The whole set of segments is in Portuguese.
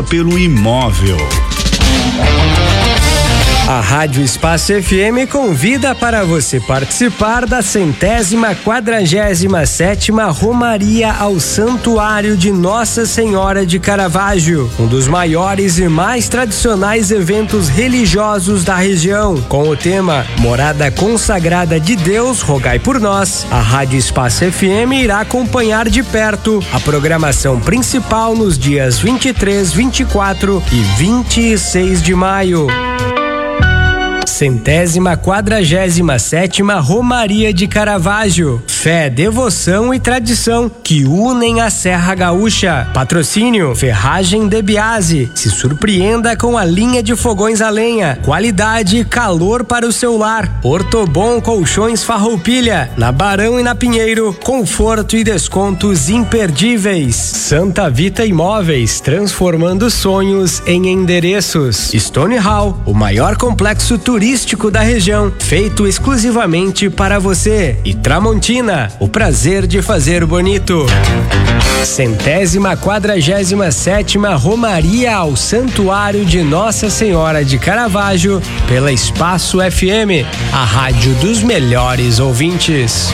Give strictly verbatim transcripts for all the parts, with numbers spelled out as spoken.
pelo imóvel. A Rádio Espaço F M convida para você participar da centésima quadragésima sétima Romaria ao Santuário de Nossa Senhora de Caravaggio, um dos maiores e mais tradicionais eventos religiosos da região. Com o tema Morada Consagrada de Deus, rogai por nós, a Rádio Espaço F M irá acompanhar de perto a programação principal nos dias vinte e três, vinte e quatro e vinte e seis de maio. Centésima quadragésima sétima Romaria de Caravaggio. Fé, devoção e tradição que unem a Serra Gaúcha. Patrocínio Ferragem De Biasi. Se surpreenda com a linha de fogões a lenha. Qualidade e calor para o seu lar. Ortobon Colchões Farroupilha. Na Barão e na Pinheiro. Conforto e descontos imperdíveis. Santa Vita Imóveis. Transformando sonhos em endereços. Stone Hall, o maior complexo turístico turístico da região, feito exclusivamente para você. E Tramontina, o prazer de fazer bonito. Centésima quadragésima sétima Romaria ao Santuário de Nossa Senhora de Caravaggio, pela Espaço F M, a rádio dos melhores ouvintes.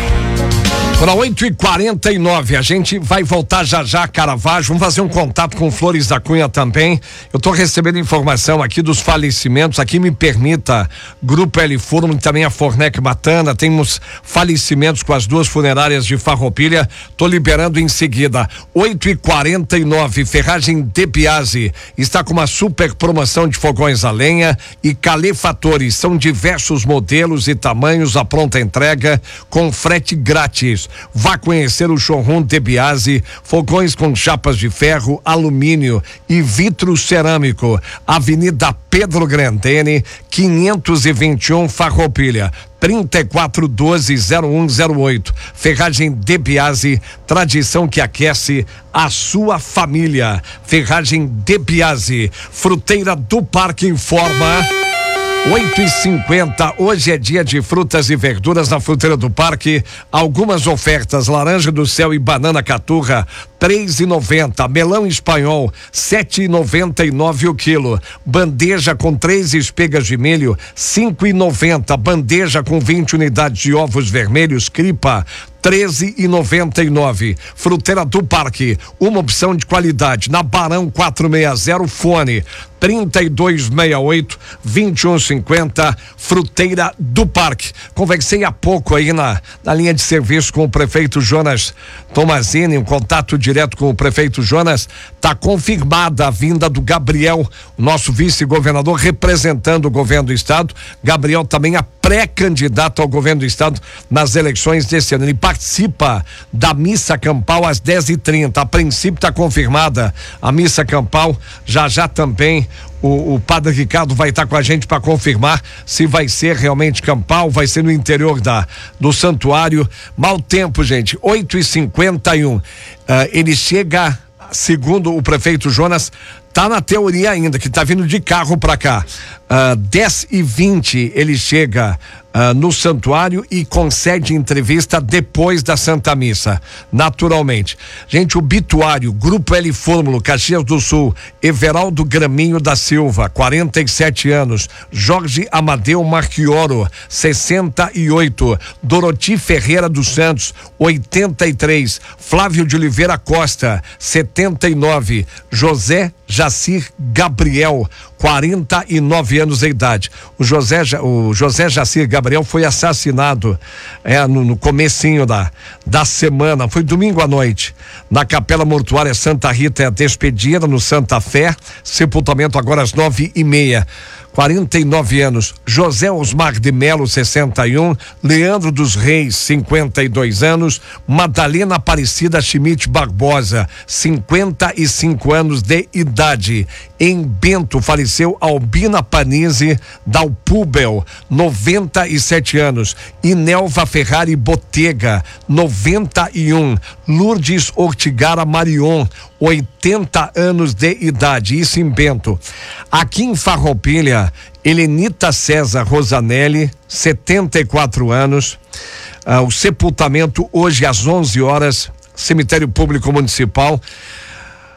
Para oito e quarenta e nove, a gente vai voltar já já a Caravaggio, vamos fazer um contato com Flores da Cunha também. Eu estou recebendo informação aqui dos falecimentos, aqui me permita, Grupo L Furman, também a Fornec Matana, temos falecimentos com as duas funerárias de Farroupilha, tô liberando em seguida. Oito e quarenta e nove, Ferragem De Biasi está com uma super promoção de fogões a lenha e calefatores, são diversos modelos e tamanhos à pronta entrega, com frete grátis. Vá conhecer o showroom De Biasi, fogões com chapas de ferro, alumínio e vidro cerâmico. Avenida Pedro Grandene, quinhentos e vinte e um, Farroupilha. trinta e quatro doze zero um zero oito. Ferragem De Biasi, tradição que aquece a sua família. Ferragem De Biasi. Fruteira do Parque informa. oito e cinquenta, hoje é dia de frutas e verduras na Fruteira do Parque. Algumas ofertas: laranja do céu e banana caturra, três e noventa. Melão espanhol, sete e noventa e nove o quilo. Bandeja com três espigas de milho, cinco e noventa. Bandeja com vinte unidades de ovos vermelhos Cripa, treze e noventa e nove. Fruteira do Parque, uma opção de qualidade. Na Barão quatrocentos e sessenta, fone trinta e dois sessenta e oito, vinte e um cinquenta. Fruteira do Parque. Conversei há pouco aí na, na linha de serviço com o prefeito Jonas Tomazini, um contato direto com o prefeito Jonas. Tá confirmada a vinda do Gabriel, nosso vice-governador, representando o governo do estado. Gabriel também é pré-candidato ao governo do estado nas eleições desse ano. Ele participa da missa campal às dez e trinta. A princípio está confirmada a missa campal. Já já também o, o padre Ricardo vai estar tá com a gente para confirmar se vai ser realmente campal, vai ser no interior da do santuário. Mau tempo, gente. oito e cinquenta e um. Uh, ele chega, segundo o prefeito Jonas, tá na teoria ainda, que tá vindo de carro para cá. Uh, dez e vinte ele chega uh, no santuário e concede entrevista depois da Santa Missa, naturalmente. Gente, o obituário, Grupo L Fórmulo, Caxias do Sul, Everaldo Graminho da Silva, quarenta e sete anos, Jorge Amadeu Marchioro, sessenta e oito, Doroti Ferreira dos Santos, oitenta e três, Flávio de Oliveira Costa, setenta e nove, José Jacir Gabriel, quarenta e nove anos de idade. O José, o José Jacir Gabriel foi assassinado é, no, no comecinho da, da semana, foi domingo à noite, na Capela Mortuária Santa Rita, é a despedida no Santa Fé, sepultamento agora às nove e meia. quarenta e nove anos, José Osmar de Melo, sessenta e um, Leandro dos Reis, cinquenta e dois anos, Madalena Aparecida Schmidt Barbosa, cinquenta e cinco anos de idade. Em Bento faleceu Albina Panizzi Dalpubel, noventa e sete anos, Inelva Ferrari Botega, noventa e um, Lourdes Ortigara Marion, oitenta anos de idade, isso em Bento. Aqui em Farroupilha, Helenita César Rosanelli, setenta e quatro anos, ah, o sepultamento hoje às onze horas, cemitério público municipal.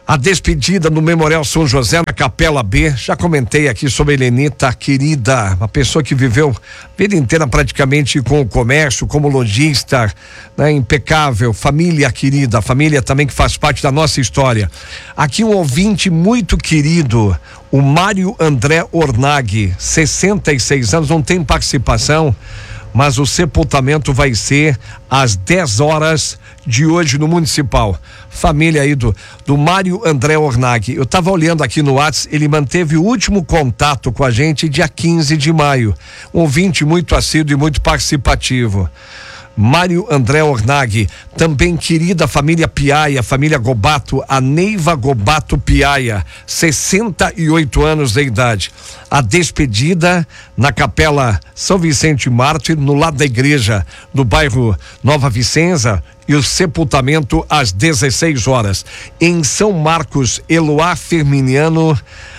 A despedida no Memorial São José, na Capela B. Já comentei aqui sobre a Helenita, querida, uma pessoa que viveu a vida inteira praticamente com o comércio, como lojista, né? Impecável, família querida, família também que faz parte da nossa história. Aqui um ouvinte muito querido, o Mário André Ornaghi, sessenta e seis anos, não tem participação, mas o sepultamento vai ser às dez horas de hoje no Municipal. Família aí do, do Mário André Ornaghi. Eu estava olhando aqui no WhatsApp, ele manteve o último contato com a gente dia quinze de maio. Um ouvinte muito assíduo e muito participativo. Mário André Ornaghi, também querida família Piaia, família Gobato, a Neiva Gobato Piaia, sessenta e oito anos de idade. A despedida na Capela São Vicente Mártir, no lado da igreja do bairro Nova Vicenza, e o sepultamento às dezesseis horas. Em São Marcos, Eloá Firminiano,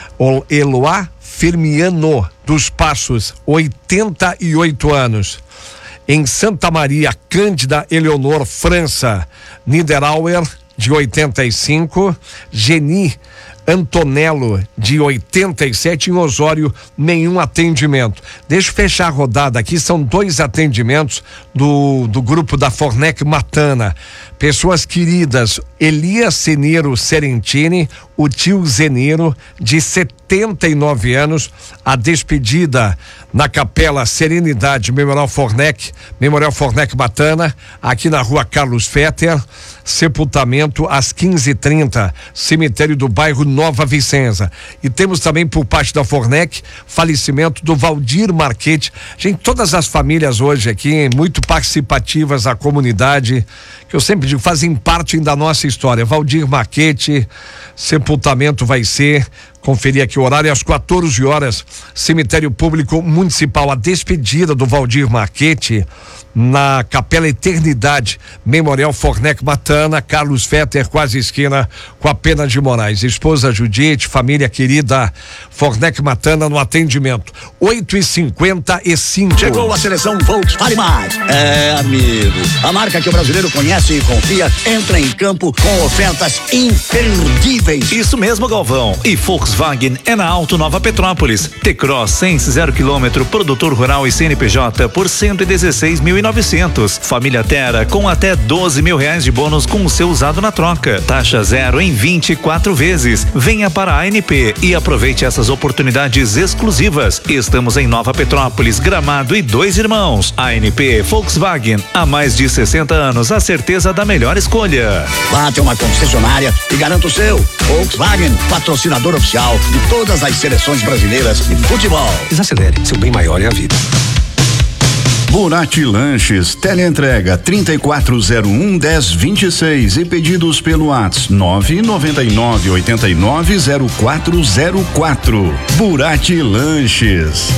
Eloá Firmiano dos Passos, oitenta e oito anos. Em Santa Maria, Cândida Eleonor França Niederauer, de oitenta e cinco, Geni Antonello, de oitenta e sete, em Osório, nenhum atendimento. Deixa eu fechar a rodada aqui, são dois atendimentos do, do grupo da Fornec Matana. Pessoas queridas, Elias Zeniro Serentini, o tio Zeniro, de setenta e nove anos, a despedida na Capela Serenidade Memorial Fornec, Memorial Fornec Matana, aqui na rua Carlos Fetter, sepultamento às quinze e trinta, cemitério do bairro Nova Vicenza. E temos também por parte da Fornec, falecimento do Valdir Marchetti. Gente, todas as famílias hoje aqui, muito participativas, a comunidade, que eu sempre digo, fazem parte da nossa história. Valdir Marchetti, sepultamento vai ser, conferir aqui o horário, às quatorze horas, cemitério público municipal, a despedida do Valdir Marchetti na Capela Eternidade, Memorial Fornec Matana, Carlos Fetter, quase esquina com a Pena de Moraes. Esposa Judite, família querida, Fornec Matana no atendimento. oito e cinquenta e cinco. Chegou a seleção Volkswagen Mais. É, amigo, a marca que o brasileiro conhece e confia entra em campo com ofertas imperdíveis. Isso mesmo, Galvão. E Volkswagen é na Auto Nova Petrópolis. T-Cross Sense zero quilômetro, produtor rural e C N P J por cento e dezesseis mil e novecentos. Família Terra com até doze mil reais de bônus com o seu usado na troca. Taxa zero em vinte e quatro vezes. Venha para a A N P e aproveite essas oportunidades exclusivas. Estamos em Nova Petrópolis, Gramado e Dois Irmãos. A N P Volkswagen, há mais de sessenta anos, a certeza da melhor escolha. Vá até uma concessionária e garanta o seu. Volkswagen, patrocinador oficial de todas as seleções brasileiras de futebol. Desacelere, seu bem maior é a vida. Burati Lanches, teleentrega trinta e quatro zero um, dez vinte e seis e pedidos pelo WhatsApp nove nove nove oito nove zero quatro zero quatro. Burati Lanches.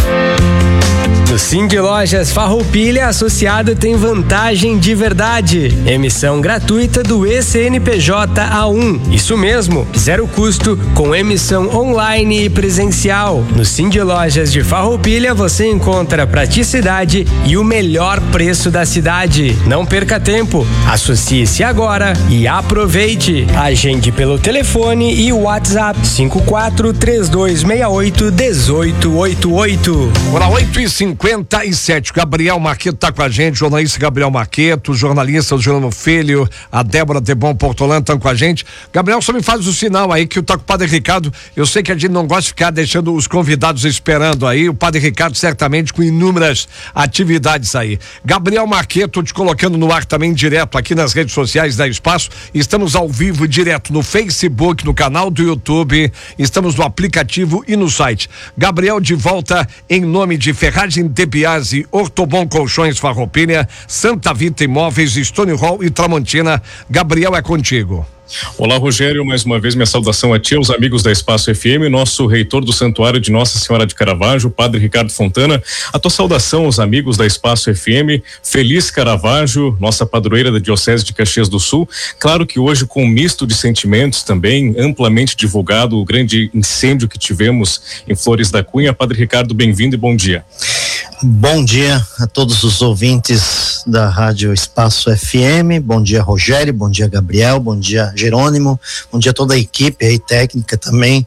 No Cindy Lojas Farroupilha, associado tem vantagem de verdade. Emissão gratuita do E C N P J A um. Isso mesmo, zero custo com emissão online e presencial. No Cindy Lojas de Farroupilha você encontra praticidade e o melhor preço da cidade. Não perca tempo, associe-se agora e aproveite. Agende pelo telefone e WhatsApp cinco quatro três dois seis oito um oito oito oito. Ora, oito e cinquenta e sete. Gabriel Marqueto tá com a gente, jornalista Gabriel Marqueto, jornalista Juliano Filho, a Débora Debon Portolã estão com a gente. Gabriel, só me faz o sinal aí que eu tô com o Padre Ricardo. Eu sei que a gente não gosta de ficar deixando os convidados esperando aí. O Padre Ricardo certamente com inúmeras atividades aí. Gabriel Marqueto te colocando no ar também direto aqui nas redes sociais da Espaço. Estamos ao vivo direto no Facebook, no canal do YouTube. Estamos no aplicativo e no site. Gabriel de volta em nome de Ferragem De Biase, Ortobon Colchões Farroupilha, Santa Vita Imóveis, Stone Hall e Tramontina. Gabriel, é contigo. Olá, Rogério, mais uma vez minha saudação a ti, aos amigos da Espaço F M, nosso reitor do Santuário de Nossa Senhora de Caravaggio, Padre Ricardo Fontana. A tua saudação aos amigos da Espaço F M, feliz Caravaggio, nossa padroeira da Diocese de Caxias do Sul. Claro que hoje com um misto de sentimentos também, amplamente divulgado o grande incêndio que tivemos em Flores da Cunha. Padre Ricardo, bem-vindo e bom dia. Bom dia a todos os ouvintes ouvintes da Rádio Espaço F M, bom dia Rogério, bom dia Gabriel, bom dia Jerônimo, bom dia toda a equipe aí, técnica também.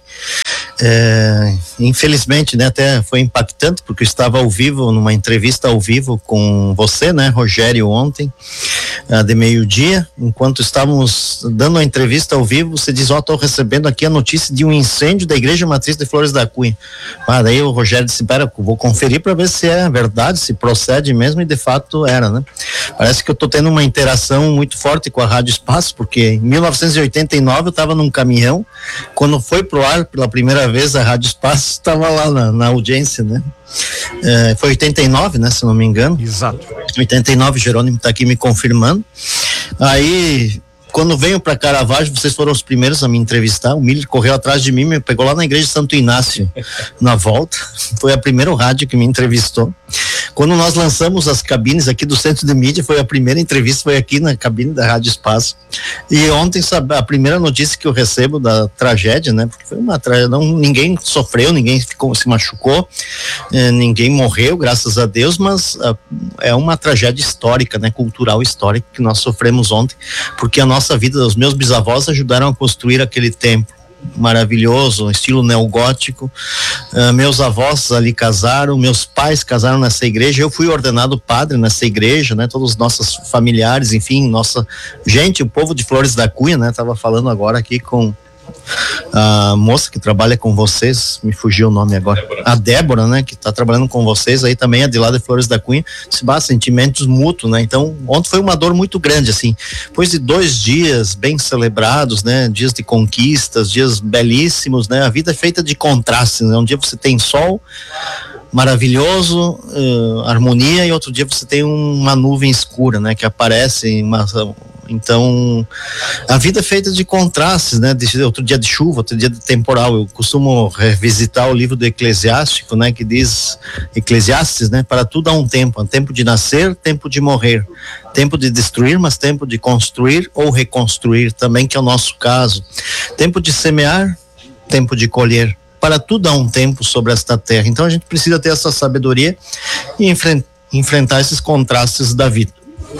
É, infelizmente, né, até foi impactante porque eu estava ao vivo, numa entrevista ao vivo com você, né, Rogério, ontem, uh, de meio-dia, enquanto estávamos dando a entrevista ao vivo, você diz, ó, oh, estou recebendo aqui a notícia de um incêndio da Igreja Matriz de Flores da Cunha. Ah, daí o Rogério disse, pera, vou conferir para ver se é verdade, se procede mesmo, e de fato era, né? Parece que eu estou tendo uma interação muito forte com a Rádio Espaço, porque em mil novecentos e oitenta e nove eu estava num caminhão, quando foi pro ar pela primeira vez a Rádio Espaço, estava lá na, na audiência, né? É, foi oitenta e nove, né, se não me engano. Exato. oitenta e nove, Jerônimo está aqui me confirmando. Aí, quando venho para Caravaggio, vocês foram os primeiros a me entrevistar. O Miller correu atrás de mim, me pegou lá na igreja de Santo Inácio na volta. Foi a primeira rádio que me entrevistou. Quando nós lançamos as cabines aqui do Centro de Mídia, foi a primeira entrevista, foi aqui na cabine da Rádio Espaço. E ontem, sabe, a primeira notícia que eu recebo da tragédia, né? Porque foi uma tragédia, não, ninguém sofreu, ninguém ficou, se machucou, eh, ninguém morreu, graças a Deus, mas ah, é uma tragédia histórica, né? Cultural histórica que nós sofremos ontem, porque a nossa vida, os meus bisavós ajudaram a construir aquele templo maravilhoso, estilo neogótico. Uh, meus avós ali casaram, meus pais casaram nessa igreja, eu fui ordenado padre nessa igreja, né? Todos os nossos familiares, enfim, nossa gente, o povo de Flores da Cunha, né? Tava falando agora aqui com a moça que trabalha com vocês, me fugiu o nome agora, Débora. a Débora, né, que está trabalhando com vocês aí também, é de lá de Flores da Cunha, se basta sentimentos mútuos, né, então ontem foi uma dor muito grande, assim, depois de dois dias bem celebrados, né, dias de conquistas, dias belíssimos, né, a vida é feita de contrastes, né, um dia você tem sol maravilhoso, uh, harmonia, e outro dia você tem uma nuvem escura, né, que aparece, uma, então a vida é feita de contrastes, né, de, outro dia de chuva, outro dia de temporal. Eu costumo revisitar o livro do Eclesiástico, né, que diz, Eclesiastes, né, para tudo há um tempo, há tempo de nascer, tempo de morrer, tempo de destruir, mas tempo de construir ou reconstruir também, que é o nosso caso, tempo de semear, tempo de colher, para tudo há um tempo sobre esta terra. Então a gente precisa ter essa sabedoria e enfren- enfrentar esses contrastes da vida.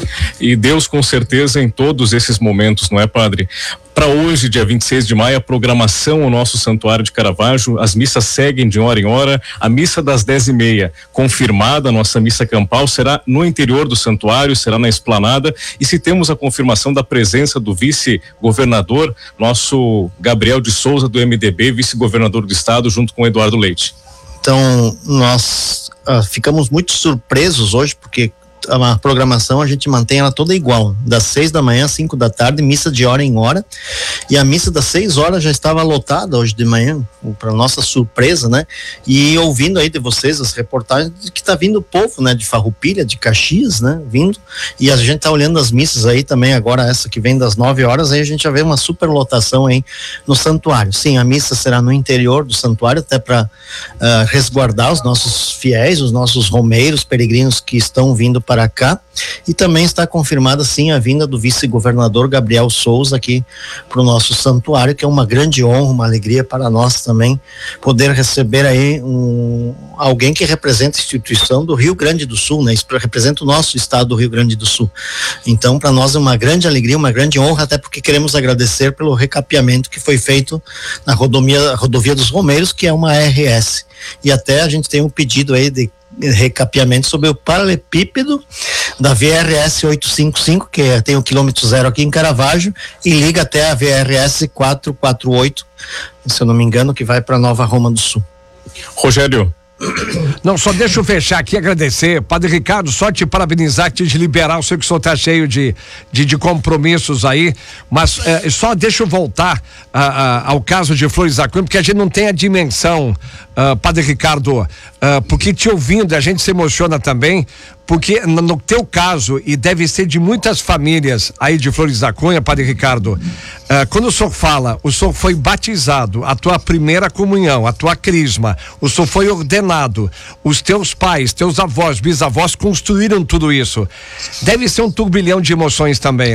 E Deus com certeza em todos esses momentos, não é, padre? Para hoje, dia vinte e seis de maio, a programação ao nosso Santuário de Caravaggio, as missas seguem de hora em hora. A missa das dez e meia, confirmada, a nossa missa campal, será no interior do santuário, será na esplanada. E se temos a confirmação da presença do vice-governador, nosso Gabriel de Souza, do M D B, vice-governador do estado, junto com Eduardo Leite. Então, nós ah, ficamos muito surpresos hoje, porque a programação a gente mantém ela toda igual, das seis da manhã às cinco da tarde, missa de hora em hora, e a missa das seis horas já estava lotada hoje de manhã, para nossa surpresa, né? E ouvindo aí de vocês as reportagens de que tá vindo o povo, né? De Farroupilha, de Caxias, né? Vindo, e a gente tá olhando as missas aí também agora, essa que vem das nove horas, aí a gente já vê uma super lotação aí no santuário. Sim, a missa será no interior do santuário, até para uh, resguardar os nossos fiéis, os nossos romeiros, peregrinos que estão vindo para para cá, e também está confirmada sim a vinda do vice-governador Gabriel Souza aqui para o nosso santuário, que é uma grande honra, uma alegria para nós também poder receber aí um, alguém que representa a instituição do Rio Grande do Sul, né? Isso representa o nosso estado do Rio Grande do Sul. Então, para nós é uma grande alegria, uma grande honra, até porque queremos agradecer pelo recapeamento que foi feito na rodovia, rodovia dos Romeiros, que é uma R S. E até a gente tem um pedido aí de recapeamento sobre o paralelepípedo da V R S oitocentos e cinquenta e cinco, que é, tem o quilômetro zero aqui em Caravaggio e liga até a V R S quatrocentos e quarenta e oito, se eu não me engano, que vai para Nova Roma do Sul. Rogério. Não, só deixa eu fechar aqui, agradecer, Padre Ricardo, só te parabenizar, te de liberar, eu sei que o senhor está cheio de, de, de compromissos aí, mas é, só deixa eu voltar a, a, ao caso de Flores da Cunha, porque a gente não tem a dimensão, uh, Padre Ricardo, uh, porque te ouvindo a gente se emociona também, porque no, no teu caso, e deve ser de muitas famílias aí de Flores da Cunha, Padre Ricardo, uh, quando o senhor fala, o senhor foi batizado, a tua primeira comunhão, a tua crisma, o senhor foi ordenado, os teus pais, teus avós, bisavós construíram tudo isso. Deve ser um turbilhão de emoções também, né?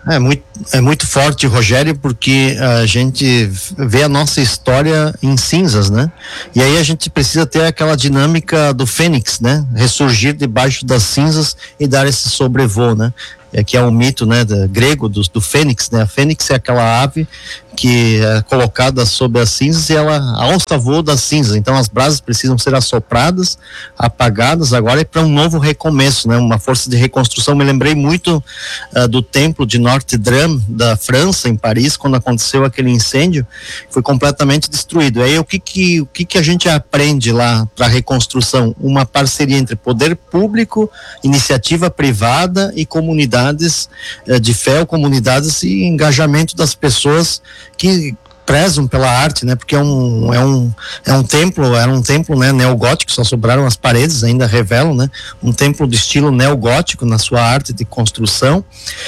É muito, é muito forte, Rogério, porque a gente vê a nossa história em cinzas, né? E aí a gente precisa ter aquela dinâmica do fênix, né? Ressurgir debaixo das cinzas e dar esse sobrevoo, né? É, que é um mito, né, do, grego do, do fênix, né? A fênix é aquela ave que é colocada sobre as cinzas e ela alça voo das cinzas. Então as brasas precisam ser assopradas, apagadas agora é para um novo recomeço, né? Uma força de reconstrução. Me lembrei muito uh, do templo de Notre Dame da França, em Paris, quando aconteceu aquele incêndio, foi completamente destruído. Aí o que que, o que, que a gente aprende lá para a reconstrução? Uma parceria entre poder público, iniciativa privada e comunidade de fé, comunidades e engajamento das pessoas que prezam pela arte, né? Porque é um é um é um templo, era um templo, né, neogótico, só sobraram as paredes, ainda revelam, né? Um templo de estilo neogótico na sua arte de construção,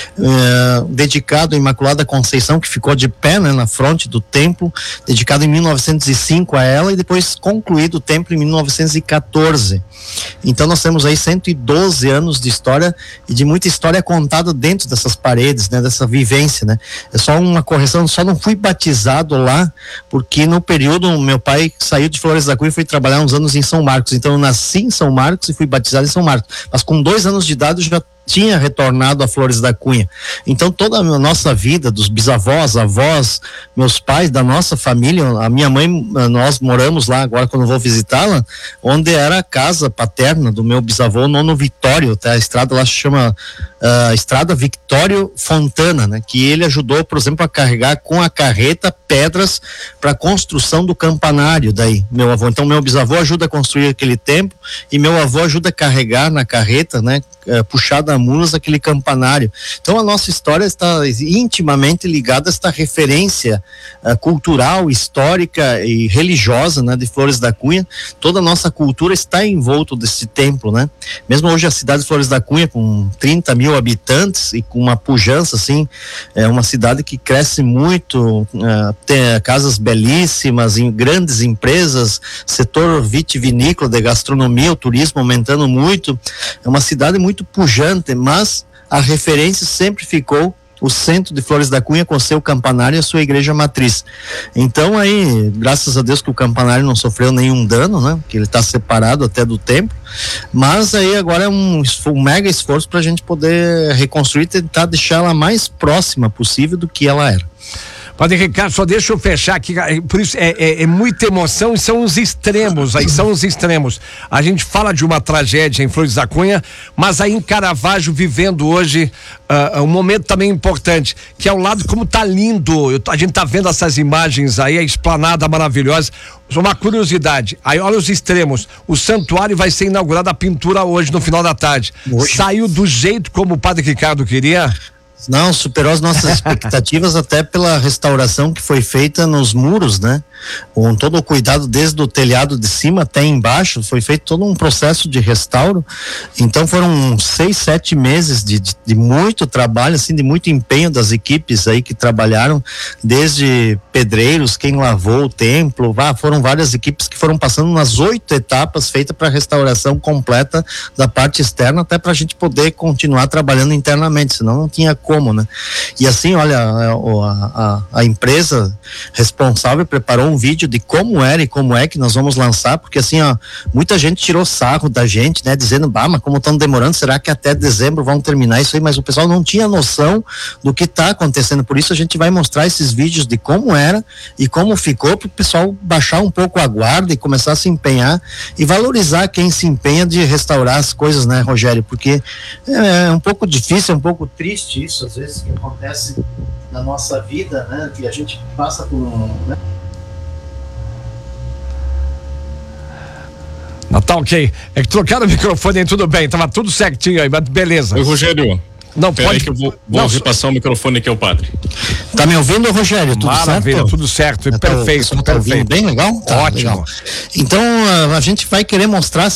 eh, dedicado à Imaculada Conceição, que ficou de pé, né, na fronte do templo, dedicado em mil novecentos e cinco a ela, e depois concluído o templo em mil novecentos e quatorze. Então nós temos aí cento e doze anos de história e de muita história contada dentro dessas paredes, né, dessa vivência, né? É só uma correção, só não fui batizado lá, porque no período meu pai saiu de Flores da Cunha e foi trabalhar uns anos em São Marcos, então eu nasci em São Marcos e fui batizado em São Marcos, mas com dois anos de idade eu já tinha retornado a Flores da Cunha. Então toda a nossa vida, dos bisavós, avós, meus pais, da nossa família, a minha mãe, nós moramos lá agora quando eu vou visitá-la, onde era a casa paterna do meu bisavô, Nono Vitório, tá? A estrada lá se chama uh, Estrada Victório Fontana, né? Que ele ajudou, por exemplo, a carregar com a carreta pedras para a construção do campanário daí, meu avô. Então meu bisavô ajuda a construir aquele templo e meu avô ajuda a carregar na carreta, né? Uh, puxada a mulas aquele campanário. Então a nossa história está intimamente ligada a esta referência uh, cultural, histórica e religiosa, né, de Flores da Cunha. Toda a nossa cultura está envolto desse templo, né? Mesmo hoje a cidade de Flores da Cunha, com trinta mil habitantes e com uma pujança, assim, é uma cidade que cresce muito, uh, tem casas belíssimas, em grandes empresas, setor vitivinícola, de gastronomia, o turismo aumentando muito. É uma cidade muito pujante, mas a referência sempre ficou o centro de Flores da Cunha com seu campanário e a sua igreja matriz. Então aí, graças a Deus que o campanário não sofreu nenhum dano, né? Que ele está separado até do templo, mas aí agora é um, um mega esforço para a gente poder reconstruir e tentar deixá-la mais próxima possível do que ela era. Padre Ricardo, só deixa eu fechar aqui, por isso é, é, é muita emoção e são os extremos, aí são os extremos. A gente fala de uma tragédia em Flores da Cunha, mas aí em Caravaggio vivendo hoje uh, um momento também importante, que é o lado como tá lindo, eu, a gente tá vendo essas imagens aí, a esplanada maravilhosa. Uma curiosidade, aí olha os extremos, o santuário vai ser inaugurado a pintura hoje no final da tarde. Hoje? Saiu do jeito como o Padre Ricardo queria? Não, superou as nossas expectativas até pela restauração que foi feita nos muros, né? Com todo o cuidado desde o telhado de cima até embaixo, foi feito todo um processo de restauro. Então foram seis, sete meses de, de, de muito trabalho, assim, de muito empenho das equipes aí que trabalharam, desde pedreiros, quem lavou o templo, ah, foram várias equipes que foram passando nas oito etapas feitas para a restauração completa da parte externa, até para a gente poder continuar trabalhando internamente, senão não tinha como, né? E assim, olha, a, a, a empresa responsável preparou um vídeo de como era e como é que nós vamos lançar, porque assim, ó, muita gente tirou sarro da gente, né, dizendo, bah, mas como estão demorando, será que até dezembro vão terminar isso aí? Mas o pessoal não tinha noção do que está acontecendo, por isso a gente vai mostrar esses vídeos de como era e como ficou, para o pessoal baixar um pouco a guarda e começar a se empenhar e valorizar quem se empenha de restaurar as coisas, né, Rogério? Porque é um pouco difícil, é um pouco triste isso, às vezes, que acontece na nossa vida, né, que a gente passa por, né? Não, tá ok. É que trocaram o microfone aí, tudo bem, tava tudo certinho aí, mas beleza. Oi, Rogério. Não, Pera pode. aí que eu vou, vou não, repassar o microfone aqui ao padre. Tá me ouvindo, Rogério? Tudo Maravilha, certo? tudo certo, tá, perfeito, tá perfeito. Bem legal? Tá, ótimo. legal. Então, a, a gente vai querer mostrar, sim,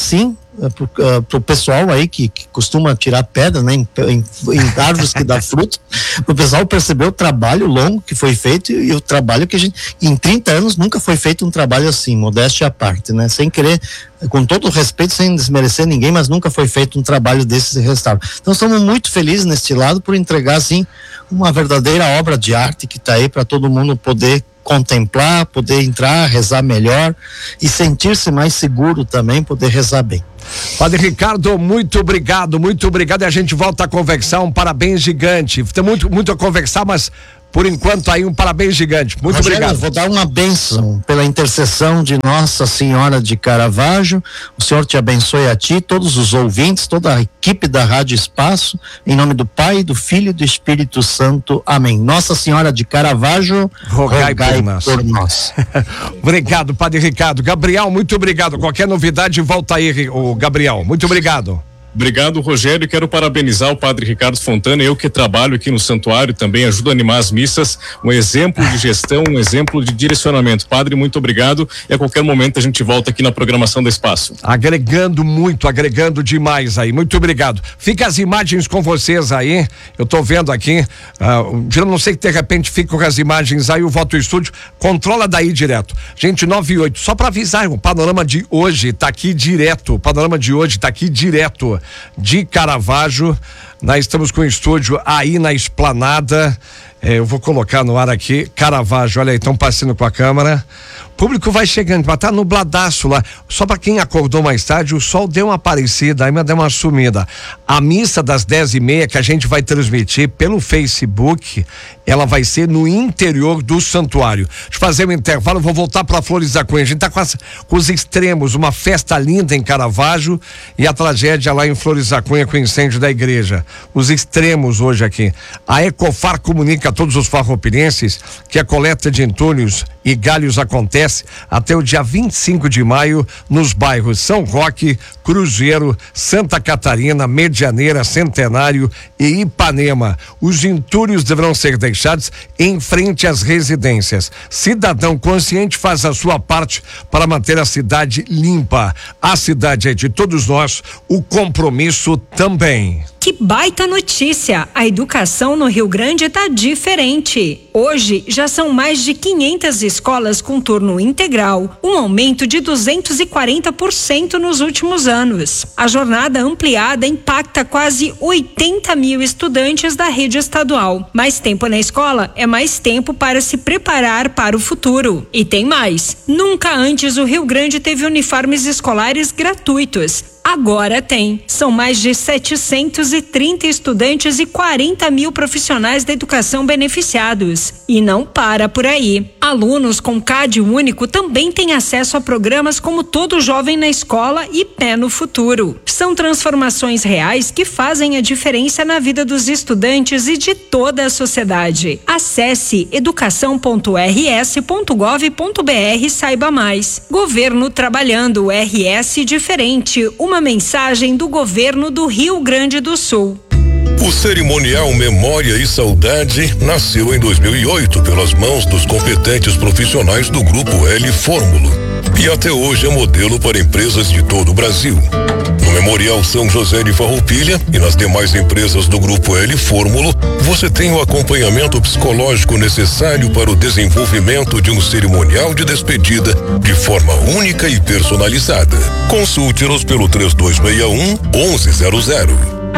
para o pessoal aí que, que costuma tirar pedra, né, em, em, em árvores que dá fruto, o pessoal percebeu o trabalho longo que foi feito e, e o trabalho que a gente, em trinta anos nunca foi feito um trabalho assim, modéstia à parte, né, sem querer, com todo o respeito, sem desmerecer ninguém, mas nunca foi feito um trabalho desse restauro. Então estamos muito felizes neste lado por entregar assim uma verdadeira obra de arte que está aí para todo mundo poder contemplar, poder entrar, rezar melhor e sentir-se mais seguro também, poder rezar bem. Padre Ricardo, muito obrigado, muito obrigado, e a gente volta a conversar, um parabéns gigante, tem muito, muito a conversar, mas por enquanto aí um parabéns gigante, muito Rogério, obrigado. Vou dar uma bênção pela intercessão de Nossa Senhora de Caravaggio, o Senhor te abençoe a ti, todos os ouvintes, toda a equipe da Rádio Espaço, em nome do Pai, do Filho e do Espírito Santo, amém. Nossa Senhora de Caravaggio, rogai, rogai por nós. Por nós. Obrigado, Padre Ricardo. Gabriel, muito obrigado, qualquer novidade volta aí, o Gabriel, muito obrigado. Obrigado, Rogério. Quero parabenizar o Padre Ricardo Fontana, eu que trabalho aqui no santuário, também ajudo a animar as missas, um exemplo de gestão, um exemplo de direcionamento. Padre, muito obrigado, e a qualquer momento a gente volta aqui na programação do Espaço. Agregando muito, agregando demais aí, muito obrigado. Fica as imagens com vocês aí, eu tô vendo aqui, uh, eu não sei que de repente fica com as imagens aí, o Voto Estúdio, controla daí direto. Gente, nove e oito, só para avisar, o panorama de hoje tá aqui direto, o panorama de hoje tá aqui direto de Caravaggio, nós estamos com o estúdio aí na esplanada, é, eu vou colocar no ar aqui, Caravaggio, olha aí, estão passando com a câmera, o público vai chegando, mas tá nubladaço lá, só para quem acordou mais tarde, o sol deu uma aparecida, aí deu uma sumida. A missa das dez e meia que a gente vai transmitir pelo Facebook, ela vai ser no interior do santuário. Deixa eu fazer um intervalo, vou voltar para Flores da Cunha. A gente tá com, as, com os extremos, uma festa linda em Caravaggio e a tragédia lá em Flores da Cunha com o incêndio da igreja. Os extremos hoje aqui. A Ecofar comunica a todos os farroupilhenses que a coleta de entulhos e galhos acontece até o dia vinte e cinco de maio nos bairros São Roque, Cruzeiro, Santa Catarina, Medianeira, Centenário e Ipanema. Os entulhos deverão ser deixados em frente às residências. Cidadão consciente faz a sua parte para manter a cidade limpa. A cidade é de todos nós, o compromisso também. Que baita notícia! A educação no Rio Grande está diferente. Hoje já são mais de quinhentas escolas com turno integral, um aumento de duzentos e quarenta por cento nos últimos anos. A jornada ampliada impacta quase oitenta mil estudantes da rede estadual. Mais tempo na escola é mais tempo para se preparar para o futuro. E tem mais. Nunca antes o Rio Grande teve uniformes escolares gratuitos. Agora tem. São mais de setecentos e trinta estudantes e quarenta mil profissionais da educação beneficiados. E não para por aí. Alunos com C A D único também têm acesso a programas como Todo Jovem na Escola e Pé no Futuro. São transformações reais que fazem a diferença na vida dos estudantes e de toda a sociedade. Acesse educação ponto r s ponto gov ponto b r e saiba mais. Governo trabalhando, R S diferente. Uma mensagem do governo do Rio Grande do Sul. O cerimonial Memória e Saudade nasceu em dois mil e oito pelas mãos dos competentes profissionais do Grupo L Fórmulo e até hoje é modelo para empresas de todo o Brasil. No Memorial São José de Farroupilha e nas demais empresas do Grupo L Fórmulo, você tem o acompanhamento psicológico necessário para o desenvolvimento de um cerimonial de despedida de forma única e personalizada. Consulte-nos pelo três dois seis um, onze zero zero.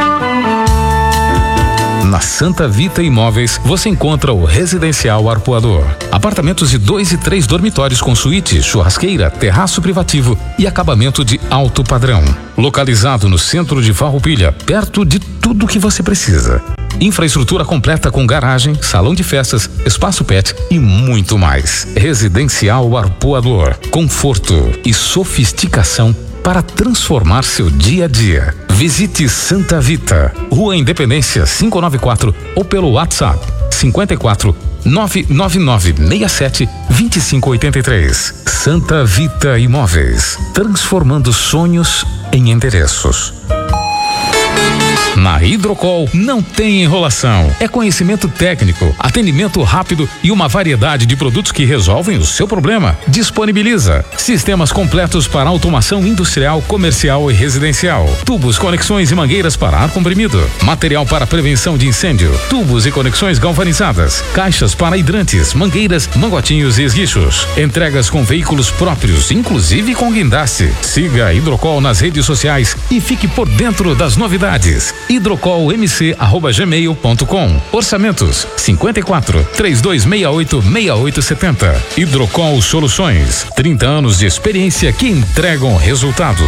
Na Santa Vita Imóveis, você encontra o Residencial Arpoador. Apartamentos de dois e três dormitórios com suíte, churrasqueira, terraço privativo e acabamento de alto padrão. Localizado no centro de Farroupilha, perto de tudo que você precisa. Infraestrutura completa com garagem, salão de festas, espaço pet e muito mais. Residencial Arpoador. Conforto e sofisticação para transformar seu dia a dia. Visite Santa Vita, Rua Independência quinhentos e noventa e quatro ou pelo WhatsApp cinquenta e quatro, nove nove nove, seis sete, dois cinco oito três. Santa Vita Imóveis, transformando sonhos em endereços. Na Hidrocol não tem enrolação. É conhecimento técnico, atendimento rápido e uma variedade de produtos que resolvem o seu problema. Disponibiliza sistemas completos para automação industrial, comercial e residencial. Tubos, conexões e mangueiras para ar comprimido. Material para prevenção de incêndio. Tubos e conexões galvanizadas. Caixas para hidrantes, mangueiras, mangotinhos e esguichos. Entregas com veículos próprios, inclusive com guindaste. Siga a Hidrocol nas redes sociais e fique por dentro das novidades. hidrocolmc arroba gmail ponto com. Orçamentos cinquenta e quatro, trinta e dois sessenta e oito, sessenta e oito setenta. Hidrocol Soluções, trinta anos de experiência que entregam resultado.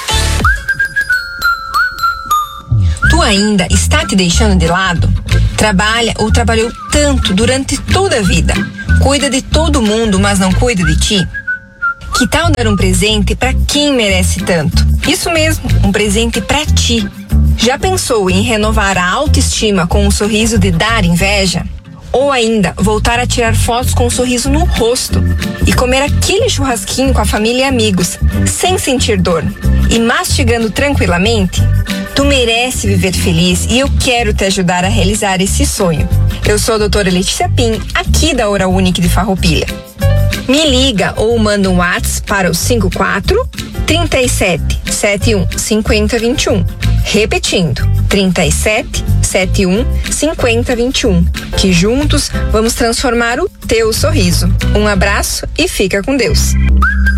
Tu ainda está te deixando de lado? Trabalha ou trabalhou tanto durante toda a vida? Cuida de todo mundo, mas não cuida de ti? Que tal dar um presente para quem merece tanto? Isso mesmo, um presente para ti. Já pensou em renovar a autoestima com um sorriso de dar inveja? Ou ainda voltar a tirar fotos com um sorriso no rosto e comer aquele churrasquinho com a família e amigos, sem sentir dor e mastigando tranquilamente? Tu merece viver feliz e eu quero te ajudar a realizar esse sonho. Eu sou a doutora Letícia Pim, aqui da Oral Unique de Farroupilha. Me liga ou manda um WhatsApp para o cinco quatro, trinta e sete, setenta e um, cinquenta, vinte e um. Repetindo, trinta e sete, setenta e um, cinquenta, vinte e um. Que juntos vamos transformar o teu sorriso. Um abraço e fica com Deus.